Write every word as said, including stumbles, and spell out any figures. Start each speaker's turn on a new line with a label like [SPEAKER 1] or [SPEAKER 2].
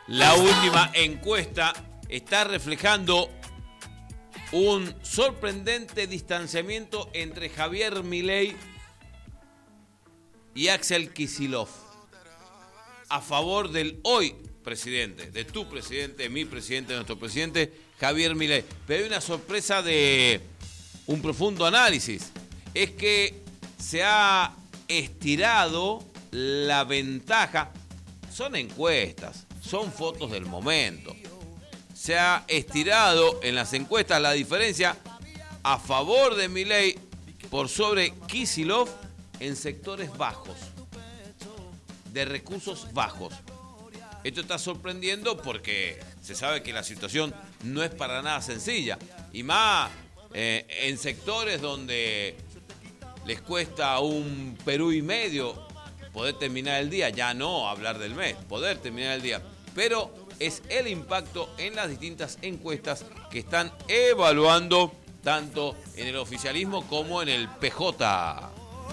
[SPEAKER 1] La última encuesta está reflejando un sorprendente distanciamiento entre Javier Milei y Axel Kicillof a favor del hoy presidente, de tu presidente, mi presidente, de nuestro presidente, Javier Milei. Pero hay una sorpresa de un profundo análisis. Es que se ha estirado la ventaja. Son encuestas, son fotos del momento. Se ha estirado en las encuestas la diferencia a favor de Milei por sobre Kicillof en sectores bajos, de recursos bajos. Esto está sorprendiendo porque se sabe que la situación no es para nada sencilla. Y más eh, en sectores donde les cuesta un Perú y medio poder terminar el día, ya no hablar del mes, poder terminar el día. Pero es el impacto en las distintas encuestas que están evaluando tanto en el oficialismo como en el P J.